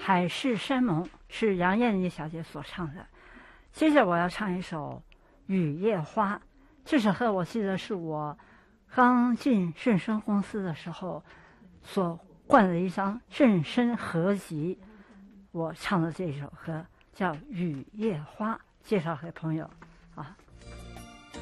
海誓山盟是杨燕妮小姐所唱的。接着我要唱一首《雨夜花》，这首歌我记得是我刚进正声公司的时候所灌的一张正声合集，我唱的这首歌叫《雨夜花》，介绍给朋友啊。